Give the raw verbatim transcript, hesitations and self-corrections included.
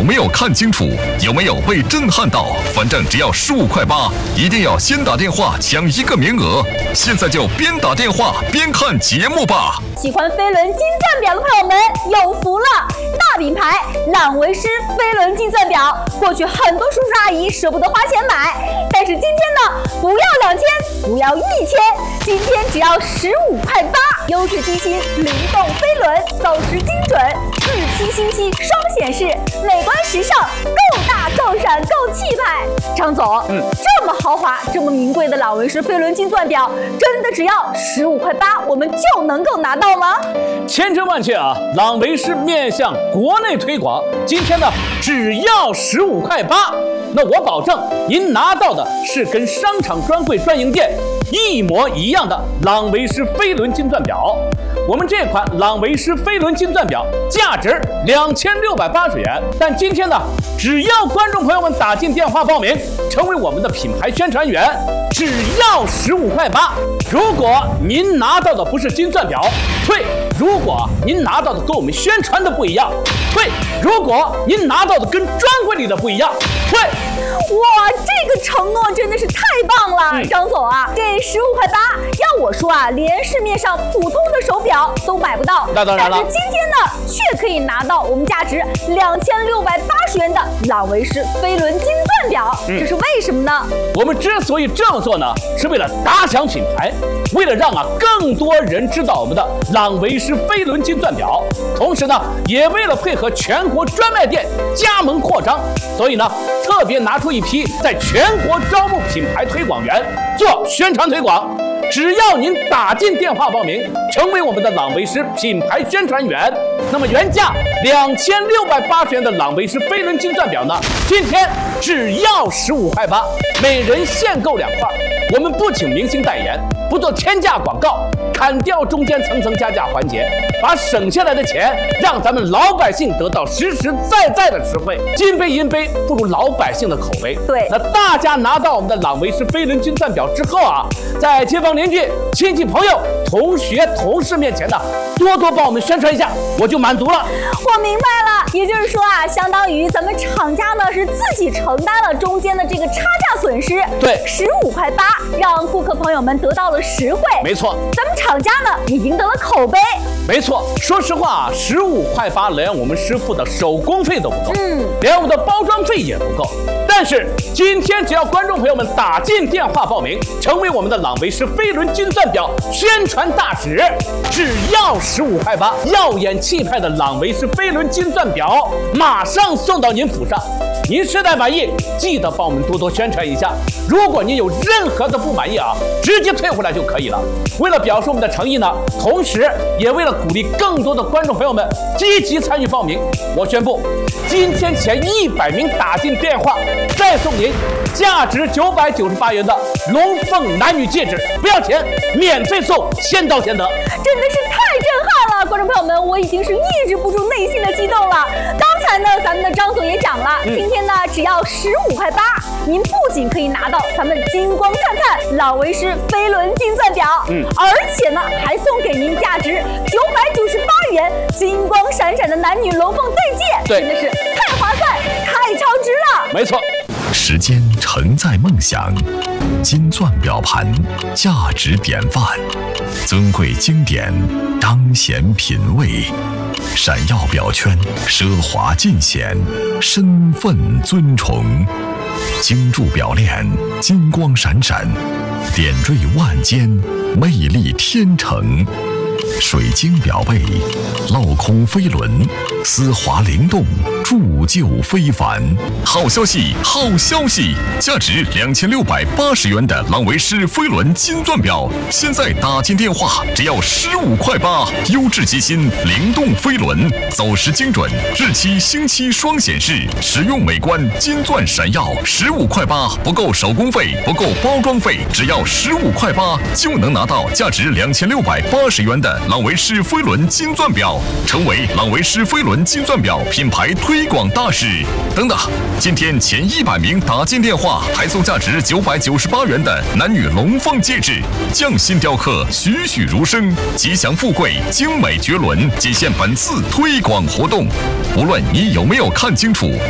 没有看清楚？有没有被震撼到？反正只要十五块八，一定要先打电话抢一个名额。现在就边打电话边看节目吧。 喜欢飞轮金钻表的朋友们有福了！大品牌朗维诗飞轮金钻表，过去很多叔叔阿姨舍不得花钱买，但是今天呢，不要两千，不要一千，今天只要十五块八，优质机芯，灵动飞轮，走时精准，日期星期双显示，美观时尚，够大够闪够气派。张总，嗯，这么豪华、这么名贵的朗维诗飞轮金钻表，真的只要十五块八，我们就能够拿到吗？ 千真万确啊！朗维诗面向国内推广，今天呢只要十五块八，那我保证您拿到的是跟商场专柜专营店一模一样的朗维诗飞轮金钻表。我们这款朗维诗飞轮金钻表价值两千六百八十元，但今天呢，只要观众朋友们打进电话报名，成为我们的品牌宣传员，只要十五块八。如果您拿到的不是金钻表，退；如果您拿到的跟我们宣传的不一样，退；如果您拿到的跟专柜里的不一样，退。 哇，这个承诺真的是太棒了，嗯、张总啊，这十五块八，要我说啊，连市面上普通的手表都买不到。 那当然了， 但是今天呢，却可以拿到我们价值两千六百八十元的朗维诗飞轮金钻表，嗯、这是为什么呢？ 我们之所以这么做呢，是为了打响品牌，为了让啊更多人知道我们的朗维诗飞轮金钻表，同时呢，也为了配合全国专卖店加盟扩张，所以呢，特别拿出一批在全国招募品牌推广员做宣传推广。只要您打进电话报名，成为我们的朗维诗品牌宣传员，那么原价两千六百八十元的朗维诗飞轮金钻表呢，今天只要十五块八，每人限购两块。我们不请明星代言，不做天价广告，砍掉中间层层加价环节，把省下来的钱让咱们老百姓得到实实在在的实惠。金杯银杯不如老百姓的口碑。 对， 那大家拿到我们的朗维诗飞轮金钻表之后啊，在街坊邻居、亲戚朋友、同学同事面前呢，多多帮我们宣传一下，我就满足了。 我明白了，也就是说啊，相当于咱们厂家呢是自己承担了中间的这个差价损失。 对， 十五块八，让顾客朋友们得到了实惠。 没错， 咱们厂家呢也赢得了口碑。 没错，说实话啊，十五块八连我们师傅的手工费都不够， 嗯， 连我们的包装费也不够。但是今天只要观众朋友们打进电话报名，成为我们的朗维诗飞轮金钻表宣传大使，只要十五块八，耀眼气派的朗维诗飞轮金钻表马上送到您府上。您实在满意，记得帮我们多多宣传一下。如果您有任何的不满意啊，直接退回来就可以了。为了表示我们的诚意呢，同时也为了鼓励更多的观众朋友们积极参与报名，我宣布，今天前一百名打进电话，再送您价值九百九十八元的龙凤男女戒指，不要钱，免费送，先到先得。 真的是太震撼了，观众朋友们，我已经是抑制不住内心的激动了。刚才呢，咱们的张总也讲了，嗯、今天呢只要十五块八，您不仅可以拿到咱们金光灿灿朗维诗飞轮金钻表，嗯，而且呢还送给您价值九百九十八元金光闪闪的男女龙凤对戒， 对， 真的是太划算、太超值了。 没错。 时间承载梦想，金钻表盘价值典范，尊贵经典彰显品味，闪耀表圈奢华尽显，身份尊崇，精铸表链金光闪闪，点缀万间，魅力天成。水晶表背，镂空飞轮，丝滑灵动，铸就非凡。好消息，好消息！价值两千六百八十元的朗维诗飞轮金钻表，现在打进电话只要十五块八，优质机芯，灵动飞轮，走时精准，日期星期双显示，实用美观，金钻闪耀，十五块八，不够手工费，不够包装费，只要十五块八就能拿到价值两千六百八十元的朗维诗飞轮金钻表，成为朗维诗飞轮金钻表品牌推广大使。等等，今天前一百名打进电话，还送价值九百九十八元的男女龙凤戒指，匠心雕刻，栩栩如生，吉祥富贵，精美绝伦，仅限本次推广活动。无论你有没有看清楚，